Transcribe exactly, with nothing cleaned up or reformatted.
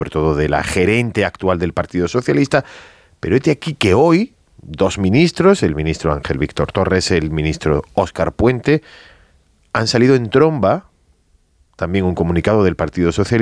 sobre todo de la gerente actual del Partido Socialista, pero este aquí que hoy dos ministros, el ministro Ángel Víctor Torres, el ministro Óscar Puente, han salido en tromba, también un comunicado del Partido Socialista,